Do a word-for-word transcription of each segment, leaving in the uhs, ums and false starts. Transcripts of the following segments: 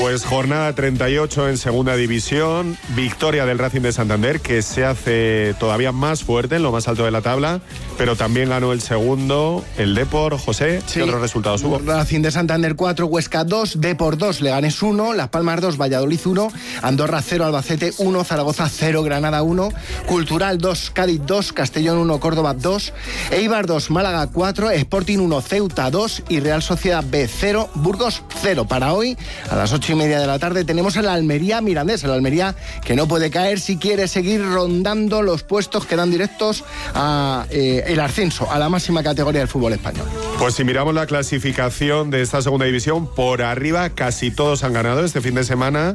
Pues jornada treinta y ocho en segunda división, victoria del Racing de Santander, que se hace todavía más fuerte en lo más alto de la tabla, pero también ganó el segundo, el Depor. José, ¿qué sí. otros resultados hubo? Racing de Santander cuatro, Huesca dos, Depor dos, Leganés uno, Las Palmas dos, Valladolid uno, Andorra cero, Albacete uno, Zaragoza cero, Granada uno, Cultural dos, Cádiz dos, Castellón uno, Córdoba dos, Eibar dos, Málaga cuatro, Sporting uno, Ceuta dos y Real Sociedad B cero, Burgos cero. Para hoy, a las ocho y media de la tarde, tenemos el Almería Mirandés, el Almería que no puede caer si quiere seguir rondando los puestos que dan directos a eh, el ascenso, a la máxima categoría del fútbol español. Pues si miramos la clasificación de esta segunda división, por arriba casi todos han ganado este fin de semana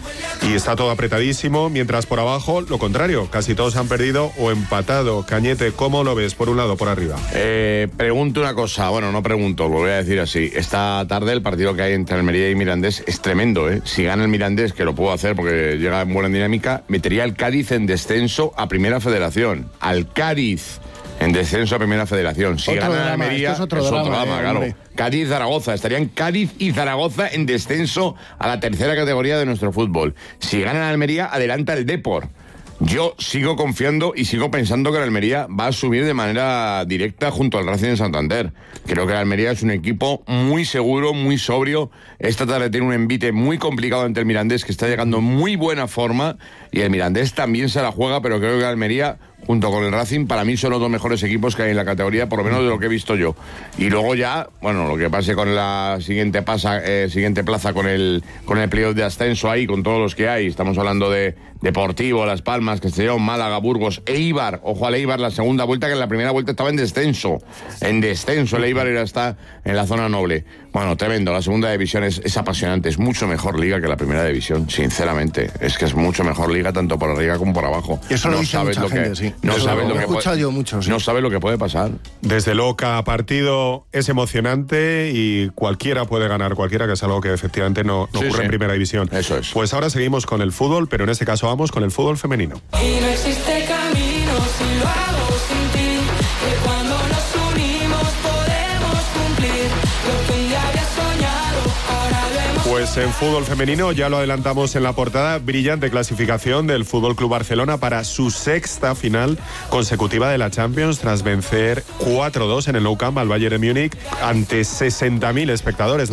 y está todo apretadísimo, mientras por abajo lo contrario, casi todos han perdido o empatado. Cañete, ¿cómo lo ves por un lado, por arriba? Eh, pregunto una cosa, bueno, no pregunto, lo voy a decir así. Esta tarde el partido que hay entre Almería y Mirandés es tremendo, ¿eh? Si gana el Mirandés, que lo puedo hacer porque llega en buena dinámica, metería al Cádiz en descenso a Primera Federación. Al Cádiz en descenso a Primera Federación. Si otro gana drama, Almería, es otro es drama, otro drama, eh, claro. hombre. Cádiz, Zaragoza. Estarían Cádiz y Zaragoza en descenso a la tercera categoría de nuestro fútbol. Si gana Almería, adelanta el Depor. Yo sigo confiando y sigo pensando que el Almería va a subir de manera directa junto al Racing de Santander. Creo que el Almería es un equipo muy seguro, muy sobrio. Esta tarde tiene un envite muy complicado ante el Mirandés, que está llegando en muy buena forma, y el Mirandés también se la juega, pero creo que el Almería, junto con el Racing, para mí son los dos mejores equipos que hay en la categoría, por lo menos de lo que he visto yo. Y luego ya, bueno, lo que pase con la siguiente pasa, eh, siguiente plaza con el con el playoff de ascenso ahí, con todos los que hay. Estamos hablando de Deportivo, Las Palmas, Castellón, Málaga, Burgos, Eibar. Ojo al Eibar, la segunda vuelta, que en la primera vuelta estaba en descenso. En descenso, el Eibar era, está en la zona noble. Bueno, tremendo, la segunda división es, es apasionante, es mucho mejor liga que la primera división, sinceramente. Es que es mucho mejor liga tanto por arriba como por abajo. Eso lo no dice mucha lo gente, que, sí. No Eso sabes lo, lo, lo que he escuchado puede, yo mucho, sí. No sabes lo que puede pasar. Desde luego, cada partido es emocionante y cualquiera puede ganar cualquiera, que es algo que efectivamente no, no sí, ocurre sí. en primera división. Eso es. Pues ahora seguimos con el fútbol, pero en este caso vamos con el fútbol femenino. Y no existe camino si lo hago sin ti, que cuando nos unimos podemos cumplir lo que un día había soñado, ahora vemos. Pues en fútbol femenino, ya lo adelantamos en la portada, brillante clasificación del Fútbol Club Barcelona para su sexta final consecutiva de la Champions, tras vencer cuatro dos en el Nou Camp al Bayern de Múnich ante sesenta mil espectadores.